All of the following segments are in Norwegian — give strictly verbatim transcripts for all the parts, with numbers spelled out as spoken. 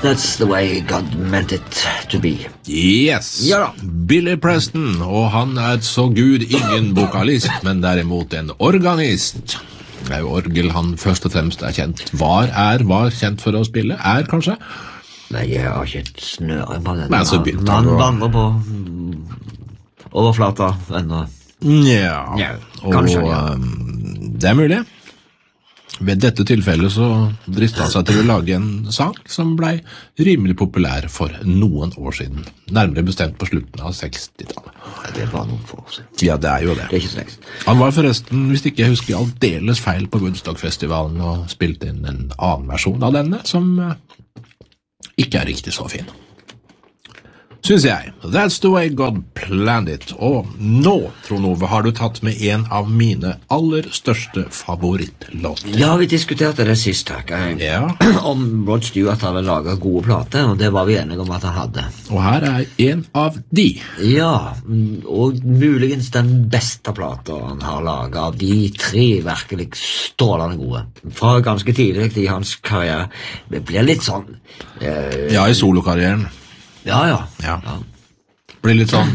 That's the way God meant it to be. Yes, ja da. Billy Preston, og han er så gud ingen vokalist, men derimot en organist. Det er jo orgel han først og fremst er kjent. Var er, var kjent for å spille, er kanskje? Nei, jeg har ikke et snøre på den. Nei, så begynte han Han å- vandrer på overflata ennå. Ja, Ja, og kanskje, ja. um, det er mulig. Ved dette tilfellet så dristet han seg til å lage en sang som ble rimelig populær for noen år siden. Nærmere bestemt på slutten av sekstitallet. Det er bare noen få år siden. Ja, det er jo det. Det er ikke så lengst. Han var forresten, hvis ikke jeg husker aldeles feil på Woodstock-festivalen og spilte inn en annen versjon av denne, som eh, ikke er riktig så fin. Synes jeg. That's the way God planned it. Og nå, Trond Ove, har du tatt med en av mine aller største favorittlåter. Ja, vi diskuterte det sist, takk. Jeg- Ja, Om Rod Stewart hadde laget gode plater, og det var vi enige om at han hadde. og her er en av de. Ja, mm, og muligens den beste plata han har laget av de tre virkelig strålende gode. Fra ganske tidlig i hans karriere. Det blir litt sånn... Eh, Ja, i solokarrieren. ja, ja. Ja. Blir litt sånn.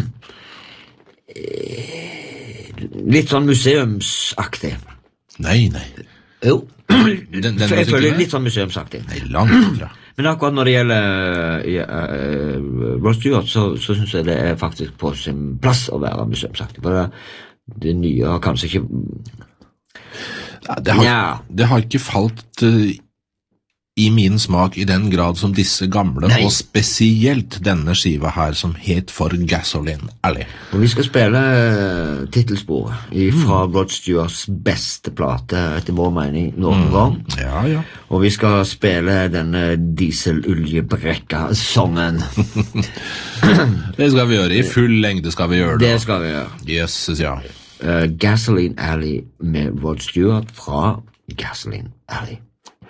Litt sånn museumsaktig. Nei, nei. Jo, Den, den jeg musikken føler her? litt sånn museumsaktig. Nei, langt fra. Men akkurat når det gjelder uh, Rod Stewart, så, så synes jeg det er faktisk på sin plass å være museumsaktig. For det, det nye har kanskje ikke... Ja, det, har, Ja. det har ikke falt uh, i min smak i den grad som disse gamle, Nei. og spesielt denne skiva her som het For Gasoline Alley. Og vi skal spille uh, titelsporet fra Rod Stewarts beste plate, etter vår mening, noen gang. Ja, ja. Og vi skal spille denne dieseluljebrekka-songen. Det skal vi gjøre. I full lengde skal vi gjøre det. Det skal vi gjøre. Yes, ja. Uh, Gasoline Alley med Rod Stewart fra Gasoline Alley.